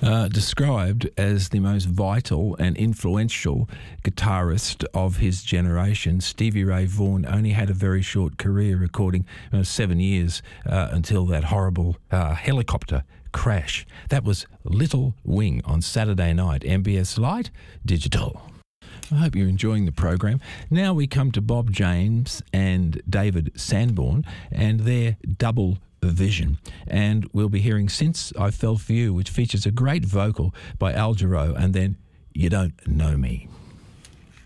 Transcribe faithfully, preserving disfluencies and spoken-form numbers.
Uh, described as the most vital and influential guitarist of his generation, Stevie Ray Vaughan only had a very short career, recording uh, seven years uh, until that horrible uh, helicopter crash. That was Little Wing on Saturday night, M B S Light Digital. I hope you're enjoying the program. Now we come to Bob James and David Sanborn and their double Vision, and we'll be hearing Since I Fell For You, which features a great vocal by Al Jarreau, and then You Don't Know Me.